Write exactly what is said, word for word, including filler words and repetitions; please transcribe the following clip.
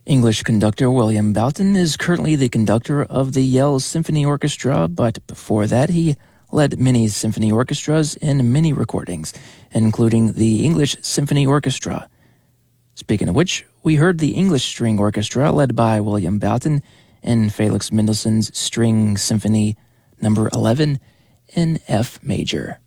English conductor William Boughton is currently the conductor of the Yale Symphony Orchestra, but before that he led many symphony orchestras in many recordings, including the English Symphony Orchestra. Speaking of which, we heard the English String Orchestra led by William Boughton in Felix Mendelssohn's String Symphony number eleven in F major.